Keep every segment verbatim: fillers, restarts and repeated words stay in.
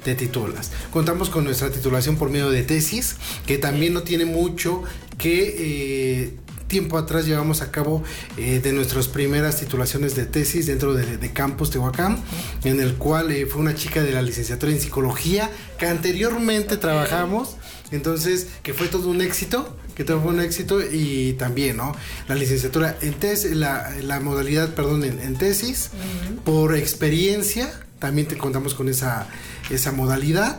te titulas. Contamos con nuestra titulación por medio de tesis, que también no tiene mucho que... Eh, tiempo atrás llevamos a cabo eh, de nuestras primeras titulaciones de tesis dentro de, de Campus Tehuacán, en el cual eh, fue una chica de la licenciatura en psicología que anteriormente trabajamos, entonces que fue todo un éxito, que todo fue un éxito y también, ¿no? La licenciatura en tesis, la, la modalidad, perdón, en, en tesis, uh-huh. Por experiencia, también te contamos con esa, esa modalidad.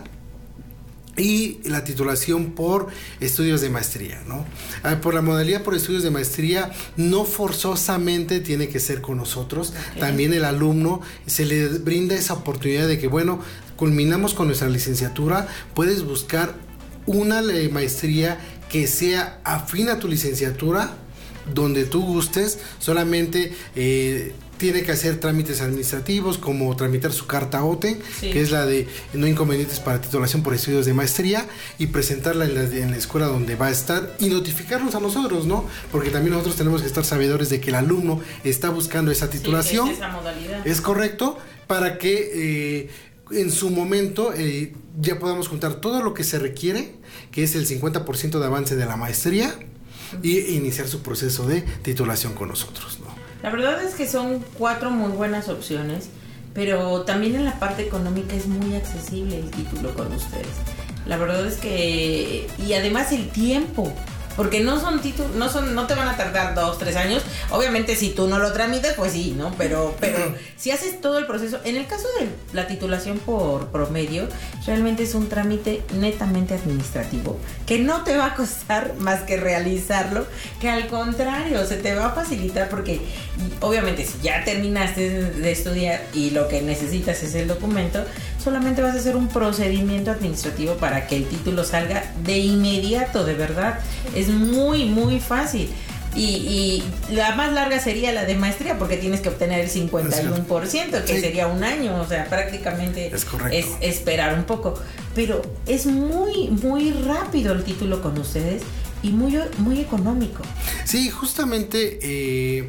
Y la titulación por estudios de maestría, ¿no? Ah, por la modalidad por estudios de maestría, no forzosamente tiene que ser con nosotros. Okay. También el alumno se le brinda esa oportunidad de que, bueno, culminamos con nuestra licenciatura, puedes buscar una maestría que sea afín a tu licenciatura, donde tú gustes, solamente... Eh, tiene que hacer trámites administrativos como tramitar su carta O T E, sí. Que es la de no inconvenientes para titulación por estudios de maestría, y presentarla en la, en la escuela donde va a estar y notificarnos a nosotros, ¿no? Porque también nosotros tenemos que estar sabedores de que el alumno está buscando esa titulación. Sí, es esa modalidad. Es correcto, para que eh, en su momento eh, ya podamos juntar todo lo que se requiere, que es el cincuenta por ciento de avance de la maestría, y iniciar su proceso de titulación con nosotros, ¿no? La verdad es que son cuatro muy buenas opciones, pero también en la parte económica es muy accesible el título con ustedes. La verdad es que... Y además el tiempo, porque no son títulos, no son, no te van a tardar dos, tres años. Obviamente si tú no lo tramitas, pues sí, ¿no? Pero, pero si haces todo el proceso, en el caso de la titulación por promedio, realmente es un trámite netamente administrativo, que no te va a costar más que realizarlo, que al contrario, se te va a facilitar, porque obviamente si ya terminaste de estudiar y lo que necesitas es el documento, solamente vas a hacer un procedimiento administrativo para que el título salga de inmediato, de verdad. Es muy, muy fácil. Y, y la más larga sería la de maestría, porque tienes que obtener el cincuenta y uno por ciento, que sí. Sería un año, o sea, prácticamente es, es esperar un poco. Pero es muy, muy rápido el título con ustedes y muy, muy económico. Sí, justamente... Eh...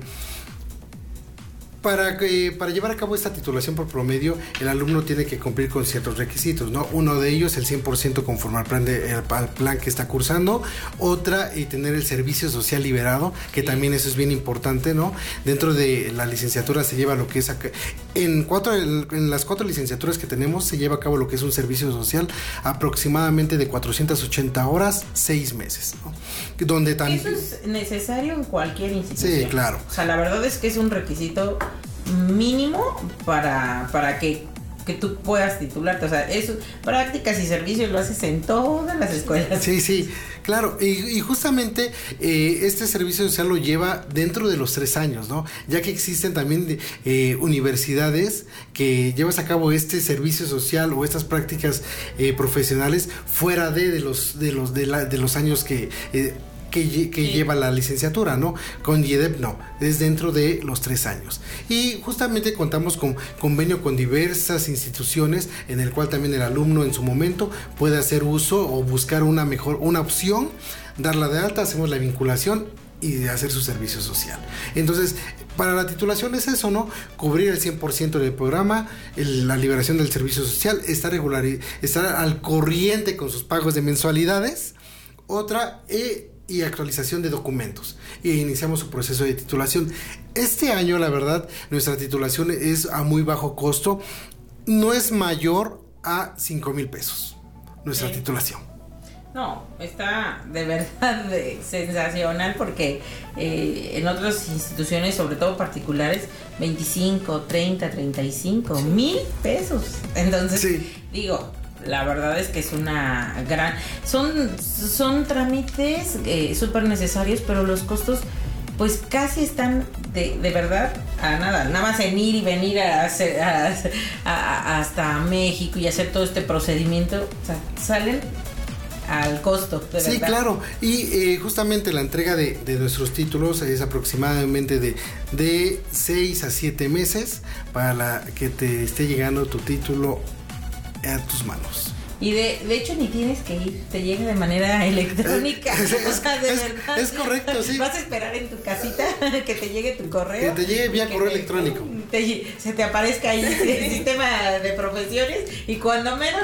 Para, que, para llevar a cabo esta titulación por promedio, el alumno tiene que cumplir con ciertos requisitos, ¿no? Uno de ellos, el cien por ciento conforme al plan, de, al plan que está cursando. Otra, y tener el servicio social liberado, que sí. También eso es bien importante, ¿no? Dentro de la licenciatura se lleva lo que es... Acá, en, cuatro, en las cuatro licenciaturas que tenemos se lleva a cabo lo que es un servicio social aproximadamente de cuatrocientas ochenta horas, seis meses, ¿no? Donde también... Eso es necesario en cualquier institución. Sí, claro. O sea, la verdad es que es un requisito mínimo para, para que, que tú puedas titularte. O sea, eso, prácticas y servicios lo haces en todas las escuelas. Sí, sí, claro. Y, y justamente eh, este servicio social lo lleva dentro de los tres años, ¿no? Ya que existen también eh, universidades que llevas a cabo este servicio social o estas prácticas eh, profesionales fuera de, de los de los de, la, de los años que eh, que, que sí. lleva la licenciatura, ¿no? Con I E D E P no, es dentro de los tres años. Y justamente contamos con convenio con diversas instituciones, en el cual también el alumno en su momento puede hacer uso o buscar una mejor, una opción, darla de alta, hacemos la vinculación y hacer su servicio social. Entonces, para la titulación es eso, ¿no? Cubrir el cien por ciento del programa, el, la liberación del servicio social, estar regular, estar al corriente con sus pagos de mensualidades. Otra, eh, y actualización de documentos, y iniciamos su proceso de titulación. Este año, la verdad, nuestra titulación es a muy bajo costo, no es mayor a cinco mil pesos nuestra sí. titulación. No, está de verdad de, sensacional, porque eh, en otras instituciones, sobre todo particulares, veinticinco, treinta, treinta y cinco sí. mil pesos. Entonces, sí. digo, la verdad es que es una gran... Son, son trámites eh, súper necesarios, pero los costos pues casi están de, de verdad a nada. Nada más en ir y venir a hacer, a, a, a, hasta México y hacer todo este procedimiento, o sea, salen al costo, de sí, verdad. Claro. Y eh, justamente la entrega de, de nuestros títulos es aproximadamente de, de seis a siete meses para la, que te esté llegando tu título a tus manos. Y de, de hecho ni tienes que ir, te llega de manera electrónica. Es, es, o sea, de es, verdad. Es correcto, sí. Vas a esperar en tu casita que te llegue tu correo. Que te llegue vía correo te, electrónico. Te, se te aparezca ahí el sistema de profesiones y cuando menos